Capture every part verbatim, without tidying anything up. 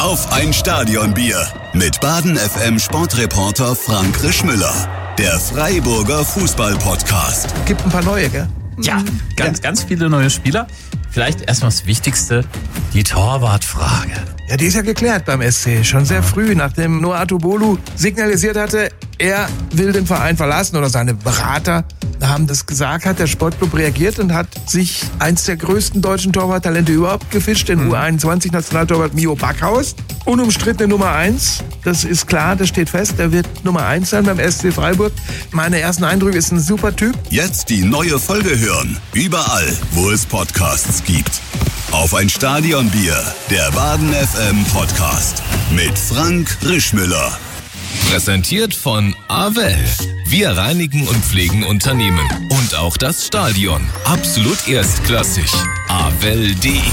Auf ein Stadionbier mit Baden F M Sportreporter Frank Rischmüller. Der Freiburger Fußball-Podcast. Gibt ein paar neue, gell? Ja, ganz, ja. ganz viele neue Spieler. Vielleicht erstmal das Wichtigste, die Torwartfrage. Ja, die ist ja geklärt beim S C. Schon sehr früh, nachdem Noah Atubolu signalisiert hatte, er will den Verein verlassen oder seine Berater haben das gesagt, hat der Sportclub reagiert und hat sich eins der größten deutschen Torwarttalente überhaupt gefischt, den mhm. U einundzwanzig-Nationaltorwart Mio Backhaus. Unumstrittene Nummer eins, das ist klar, das steht fest, der wird Nummer eins sein beim S C Freiburg. Meine ersten Eindrücke, ist ein super Typ. Jetzt die neue Folge hören, überall, wo es Podcasts gibt. Auf ein Stadionbier, der Baden F M Podcast mit Frank Rischmüller. Präsentiert von Avel. Wir reinigen und pflegen Unternehmen. Und auch das Stadion. Absolut erstklassig. avel punkt de.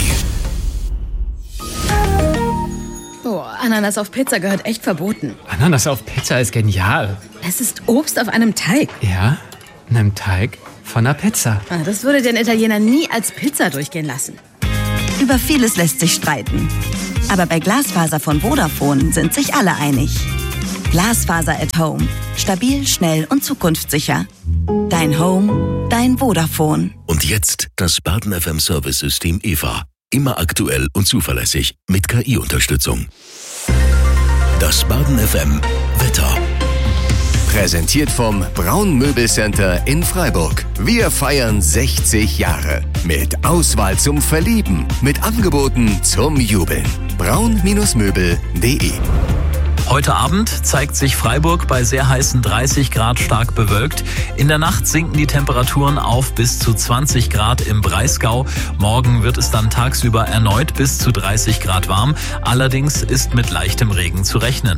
Oh, Ananas auf Pizza gehört echt verboten. Ananas auf Pizza ist genial. Es ist Obst auf einem Teig. Ja, einem Teig von einer Pizza. Ah, das würde den Italiener nie als Pizza durchgehen lassen. Über vieles lässt sich streiten. Aber bei Glasfaser von Vodafone sind sich alle einig. Glasfaser at Home. Stabil, schnell und zukunftssicher. Dein Home, dein Vodafone. Und jetzt das Baden F M Service-System E V A. Immer aktuell und zuverlässig mit K I-Unterstützung. Das Baden F M Wetter. Präsentiert vom Braun Möbelcenter in Freiburg. Wir feiern sechzig Jahre. Mit Auswahl zum Verlieben. Mit Angeboten zum Jubeln. braun Möbel punkt de. Heute Abend zeigt sich Freiburg bei sehr heißen dreißig Grad stark bewölkt. In der Nacht sinken die Temperaturen auf bis zu zwanzig Grad im Breisgau. Morgen wird es dann tagsüber erneut bis zu dreißig Grad warm. Allerdings ist mit leichtem Regen zu rechnen.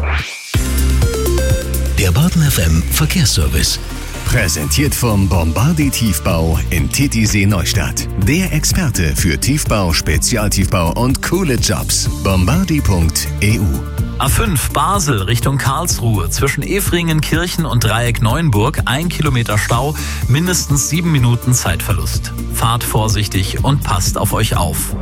Der Baden F M Verkehrsservice. Präsentiert vom Bombardi Tiefbau in Titisee Neustadt. Der Experte für Tiefbau, Spezialtiefbau und coole Jobs. bombardi punkt e u. A fünf Basel Richtung Karlsruhe. Zwischen Efringen, Kirchen und Dreieck Neuenburg ein Kilometer Stau, mindestens sieben Minuten Zeitverlust. Fahrt vorsichtig und passt auf euch auf.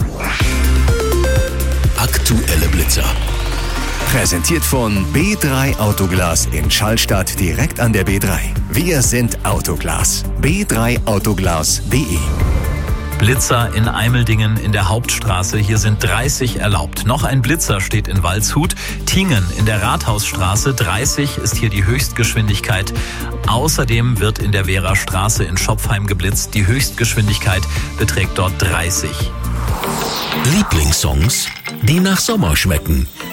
Aktuelle Blitzer. Präsentiert von B drei Autoglas in Schallstadt direkt an der B drei. Wir sind Autoglas. b drei autoglas punkt de. Blitzer in Eimeldingen in der Hauptstraße. Hier sind dreißig erlaubt. Noch ein Blitzer steht in Waldshut. Tingen in der Rathausstraße. dreißig ist hier die Höchstgeschwindigkeit. Außerdem wird in der Vera-Straße in Schopfheim geblitzt. Die Höchstgeschwindigkeit beträgt dort dreißig. Lieblingssongs, die nach Sommer schmecken.